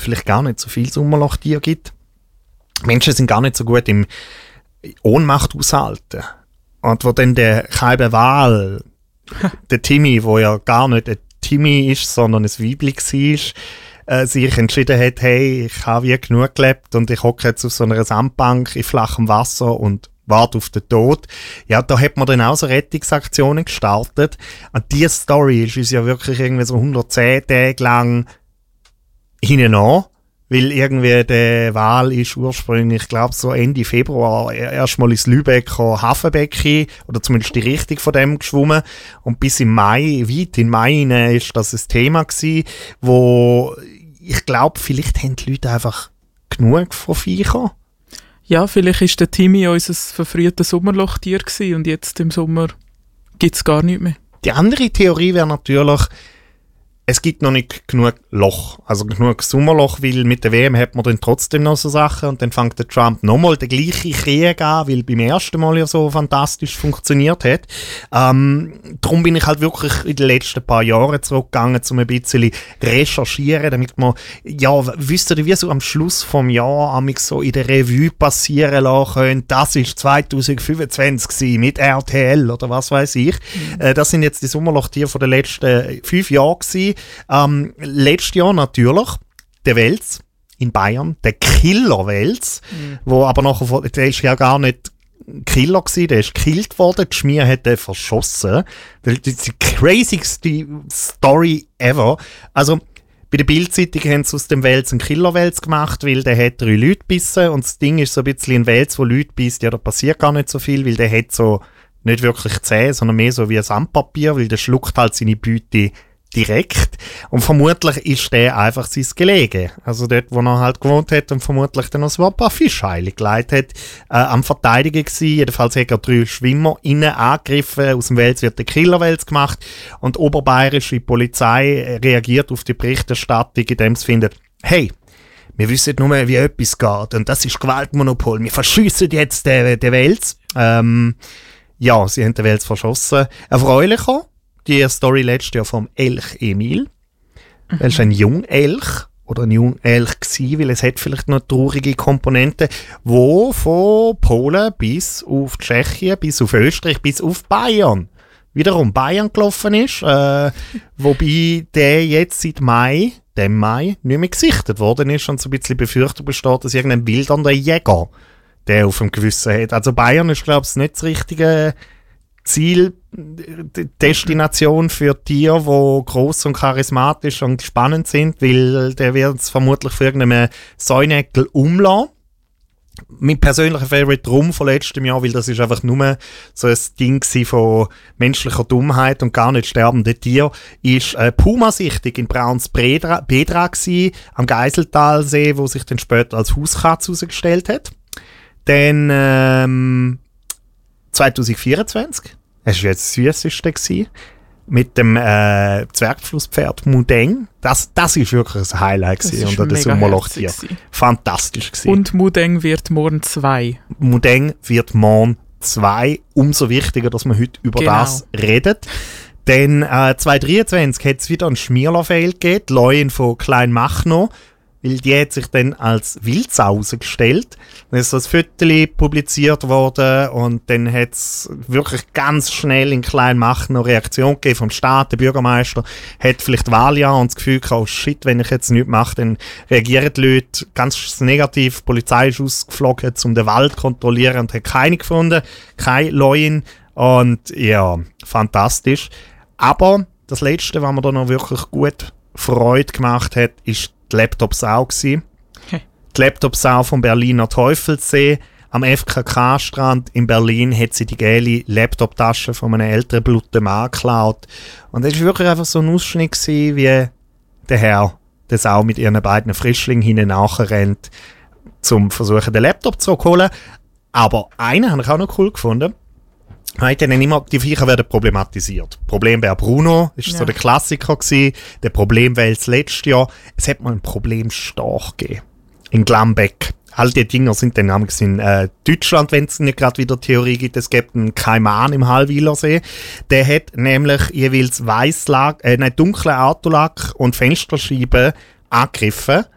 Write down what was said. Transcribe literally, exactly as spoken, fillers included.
vielleicht gar nicht so viele Sommerlochtiere gibt. Menschen sind gar nicht so gut im Ohnmacht aushalten. Und wo dann der Kaibe Wal, der Timmy, wo ja gar nicht ein Timmy ist, sondern ein Weibli war, äh, sich entschieden hat, hey, ich habe wie genug gelebt und ich hocke jetzt auf so einer Sandbank in flachem Wasser und warte auf den Tod. Ja, da hat man dann auch so Rettungsaktionen gestartet. Und diese Story ist uns ja wirklich irgendwie so hundertzehn Tage lang hinten an, weil irgendwie der Wal ist ursprünglich, ich glaube so Ende Februar erstmal ins Lübecker Hafenbecken oder zumindest die Richtung von dem geschwommen und bis im Mai, weit in Mai hinein ist das ein Thema gewesen, wo ich glaube, vielleicht haben die Leute einfach genug von Viechern. Ja, vielleicht war der Timmy unser verfrühtes Sommerlochtier gewesen und jetzt im Sommer gibt es gar nichts mehr. Die andere Theorie wäre natürlich, es gibt noch nicht genug Loch, also genug Sommerloch, weil mit der W M hat man dann trotzdem noch so Sachen und dann fängt der Trump nochmal den gleichen Krieg an, weil beim ersten Mal ja so fantastisch funktioniert hat. Ähm, darum bin ich halt wirklich in den letzten paar Jahren zurückgegangen, um ein bisschen recherchieren, damit man, ja, wisst ihr, wie so am Schluss vom Jahr amig so in der Revue passieren lassen können, das ist zwanzig fünfundzwanzig gewesen, mit R T L oder was weiß ich. Mhm. Äh, das sind jetzt die Sommerlochtiere von den letzten fünf Jahren gewesen. Ähm, letztes Jahr natürlich der Wels in Bayern, der Killer-Wels, mhm. wo aber nachher, der ist ja gar nicht Killer gewesen, der ist gekillt worden, die Schmier hat den verschossen. Das ist die crazyste Story ever. Also bei der Bild-Zeitung haben sie aus dem Wels einen Killer-Wels gemacht, weil der hat drei Leute gebissen und das Ding ist so ein bisschen ein Wels, wo Leute bisst, ja da passiert gar nicht so viel, weil der hat so nicht wirklich Zähne, sondern mehr so wie ein Sandpapier, weil der schluckt halt seine Beute direkt. Und vermutlich ist der einfach sein Gelege. Also dort, wo er halt gewohnt hat und vermutlich dann noch so ein paar Fischheile gelegt hat, äh, am Verteidigen gewesen. Jedenfalls hat er drei Schwimmer innen angegriffen. Aus dem Wels wird der Killerwels gemacht. Und die oberbayerische Polizei reagiert auf die Berichterstattung, indem sie findet, hey, wir wissen nur, wie etwas geht. Und das ist Gewaltmonopol. Wir verschiessen jetzt den, den Wels. Ähm, ja, sie haben den Wels verschossen. Erfreulicher. Die Story letztes Jahr vom Elch Emil. Mhm. Er ist ein Jungelch oder ein Jungelch gewesen, weil es hat vielleicht noch traurige Komponenten, wo von Polen bis auf Tschechien, bis auf Österreich, bis auf Bayern wiederum Bayern gelaufen ist, äh, wobei der jetzt seit Mai, dem Mai, nicht mehr gesichtet worden ist und so ein bisschen Befürchtung besteht, dass irgendein wildernder Jäger der auf dem Gewissen hat. Also Bayern ist, glaube ich, nicht das richtige Ziel, Destination für Tiere, die gross und charismatisch und spannend sind, weil der wird es vermutlich für irgendeinen Säunäckel umlassen. Mein persönlicher Favorite drum von letztem Jahr, weil das ist einfach nur so ein Ding von menschlicher Dummheit und gar nicht sterbenden Tieren, ist eine Puma-Sichtung in Brauns-Bedra gewesen, am Geiseltalsee, wo sich dann später als Hauskatze herausgestellt hat. Dann ähm, zwanzig vierundzwanzig, es war jetzt das Süsseste gewesen, mit dem äh, Zwergflusspferd Mudeng. Das, das ist wirklich ein Highlight gewesen unter den Sommerlochtieren. Fantastisch gewesen. Und Mudeng wird morgen zwei. Mudeng wird morgen zwei. Umso wichtiger, dass wir heute über genau. das reden. Denn äh, zwanzig dreiundzwanzig hat es wieder einen Schmierler-Fail gegeben, die Leuen von Klein Machno, weil die hat sich dann als Wildsau herausgestellt. Dann ist so ein Foto publiziert worden und dann hat es wirklich ganz schnell in Kleinmachnow eine Reaktion gegeben vom Staat. Der Bürgermeister hat vielleicht Wahljahr und das Gefühl gehabt, oh shit, wenn ich jetzt nichts mache, dann reagieren die Leute ganz negativ. Die Polizei ist ausgeflogen, um den Wald zu kontrollieren und hat keine gefunden, keine Leuen. Und ja, fantastisch. Aber das Letzte, was mir da noch wirklich gut Freude gemacht hat, ist die Laptop-Sau gsi. Okay. Die Laptop-Sau vom Berliner Teufelssee. Am F K K-Strand in Berlin hat sie die gelbe Laptop-Tasche von einem älteren blutigen Mann geklaut. Und das war wirklich einfach so ein Ausschnitt gewesen, wie der Herr, der Sau mit ihren beiden Frischlingen hinten nachrennt, zum versuchen, den Laptop zu holen. Aber einen habe ich auch noch cool gefunden. Immer, die Viecher werden problematisiert. Problem wäre Bruno, ist ja so der Klassiker gewesen. Der Problem wäre das letzte Jahr. Es hat mal ein Problemstorch gegeben. In Glambeck. All die Dinger sind dann in äh, Deutschland, wenn es nicht gerade wieder Theorie gibt, es gibt einen Kaiman im Hallwilersee. Der hat nämlich jeweils Weisslack, äh, nein, dunklen Autolack und Fensterscheiben angegriffen.